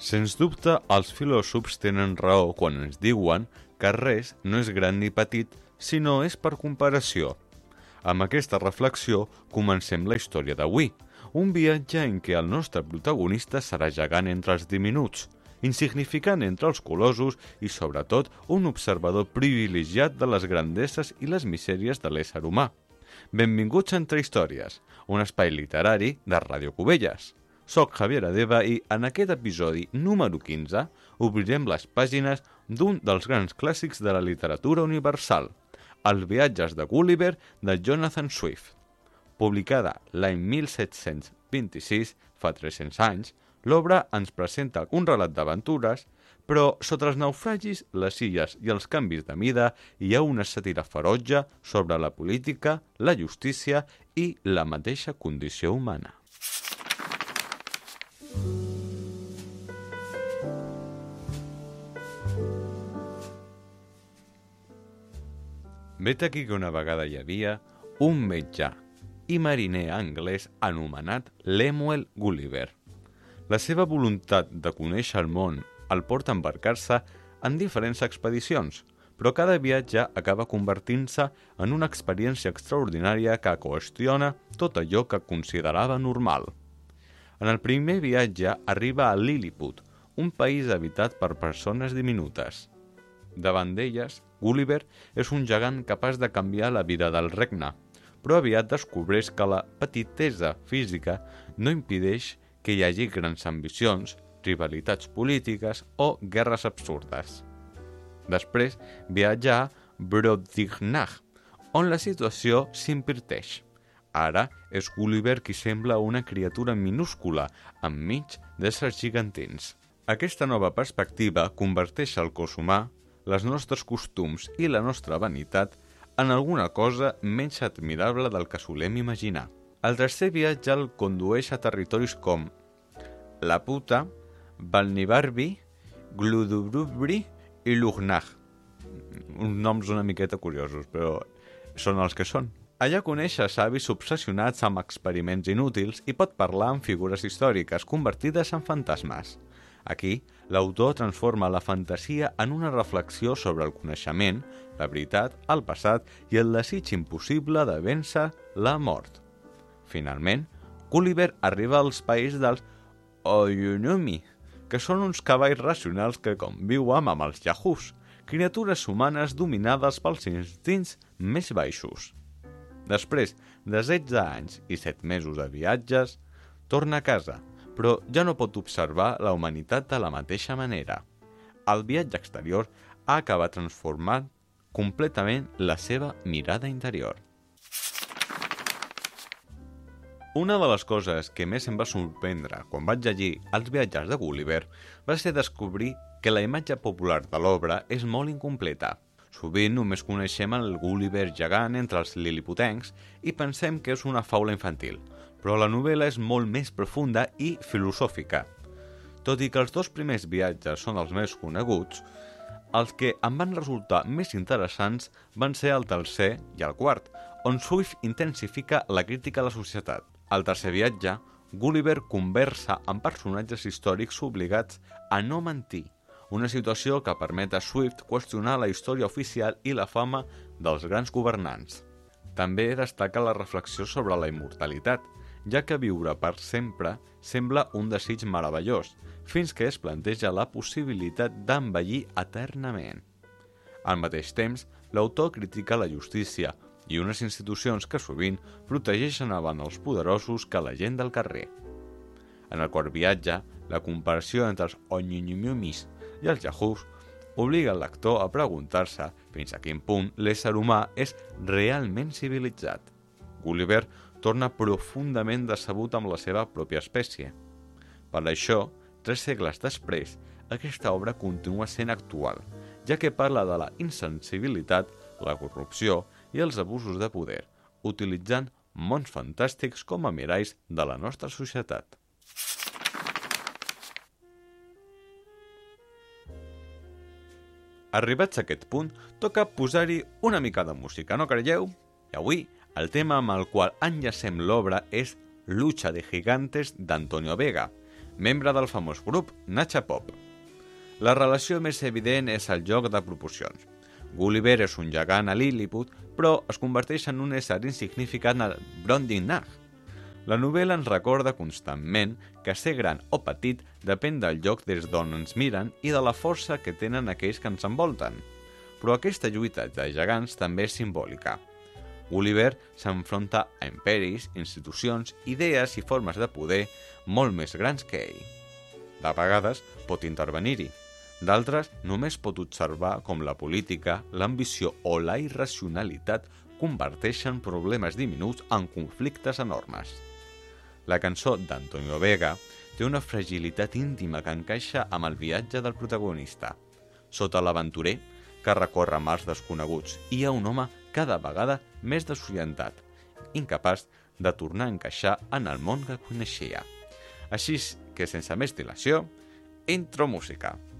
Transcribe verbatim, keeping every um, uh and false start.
Sens dubte, els filòsofs tenen raó quan ens diuen que res no és gran ni petit, sinó és per comparació. Amb aquesta reflexió comencem la història d'avui, un viatge en què el nostre protagonista serà gegant entre els diminuts, insignificant entre els colossos i, sobretot, un observador privilegiat de les grandesses i les misèries de l'ésser humà. Benvinguts a Entre Històries, un espai literari de Ràdio Cubelles. Soc Javier Adeba i en aquest episodi número quinze obrirem les pàgines d'un dels grans clàssics de la literatura universal, Els viatges de Gulliver de Jonathan Swift. Publicada l'any mil set-cents vint-i-sis, fa tres-cents anys, l'obra ens presenta un relat d'aventures, però sota els naufragis, les illes i els canvis de mida hi ha una sàtira ferotge sobre la política, la justícia i la mateixa condició humana. Vet aquí que una vegada hi havia un metge i mariner anglès anomenat Lemuel Gulliver. La seva voluntat de conèixer el món el porta a embarcar-se en diferents expedicions, però cada viatge acaba convertint-se en una experiència extraordinària que qüestiona tot allò que considerava normal. En el primer viatge arriba a Lilliput, un país habitat per persones diminutes. Davant d'elles, Gulliver és un gegant capaç de canviar la vida del regne, però aviat descobreix que la petitesa física no impedeix que hi hagi grans ambicions, rivalitats polítiques o guerres absurdes. Després viatja a Brobdingnag, on la situació s'inverteix. Ara és Gulliver qui sembla una criatura minúscula enmig d'éssers gegantins. Aquesta nova perspectiva converteix el cos humà, les nostres costums i la nostra vanitat en alguna cosa menys admirable del que solem imaginar. El tercer viatge el condueix a territoris com Laputa, Balnibarbi, Gludubrubri i Lugnag. Uns noms una miqueta curiosos, però són els que són. Allà coneix a savis obsessionats amb experiments inútils i pot parlar amb figures històriques convertides en fantasmes. Aquí, l'autor transforma la fantasia en una reflexió sobre el coneixement, la veritat, el passat i el desig impossible de vèncer la mort. Finalment, Gulliver arriba als països dels Oyunumi, que són uns cavalls racionals que conviuen amb els yahoos, criatures humanes dominades pels instints més baixos. Després de setze anys i set mesos de viatges, torna a casa, però ja no pot observar la humanitat de la mateixa manera. El viatge exterior ha acabat transformant completament la seva mirada interior. Una de les coses que més em va sorprendre quan vaig llegir Els viatges de Gulliver va ser descobrir que la imatge popular de l'obra és molt incompleta. Sovint només coneixem el Gulliver gegant entre els liliputencs i pensem que és una faula infantil, però la novel·la és molt més profunda i filosòfica. Tot i que els dos primers viatges són els més coneguts, els que em van resultar més interessants van ser el tercer i el quart, on Swift intensifica la crítica a la societat. Al tercer viatge, Gulliver conversa amb personatges històrics obligats a no mentir, una situació que permet a Swift qüestionar la història oficial i la fama dels grans governants. També destaca la reflexió sobre la immortalitat, ja que viure per sempre sembla un desig meravellós, fins que es planteja la possibilitat d'envellir eternament. Al mateix temps, l'autor critica la justícia i unes institucions que sovint protegeixen avant els poderosos que la gent del carrer. En el quart viatge, la comparació entre els Onyinyimumis i els yahoos obliga el lector a preguntar-se fins a quin punt l'ésser humà és realment civilitzat. Gulliver torna profundament decebut amb la seva pròpia espècie. Per això, tres segles després, aquesta obra continua sent actual, ja que parla de la insensibilitat, la corrupció i els abusos de poder, utilitzant mons fantàstics com a miralls de la nostra societat. Arribats a aquest punt, toca posar-hi una mica de música, no creieu? I avui, el tema amb el qual enllacem l'obra és Lucha de Gigantes d'Antonio Vega, membre del famós grup Nacha Pop. La relació més evident és el joc de proporcions. Gulliver és un gegant a Lilliput, però es converteix en un ésser insignificant a Brobdingnag. La novel·la ens recorda constantment que ser gran o petit depèn del lloc des d'on ens miren i de la força que tenen aquells que ens envolten. Però aquesta lluita de gegants també és simbòlica. Gulliver s'enfronta a imperis, institucions, idees i formes de poder molt més grans que ell. De vegades pot intervenir-hi. D'altres només pot observar com la política, l'ambició o la irracionalitat converteixen problemes diminuts en conflictes enormes. La cançó d'Antonio Vega té una fragilitat íntima que encaixa amb el viatge del protagonista. Sota l'aventurer, que recorre mars desconeguts, hi ha un home cada vegada més desorientat, incapaç de tornar a encaixar en el món que coneixia. Així que, sense més dilació, intro música.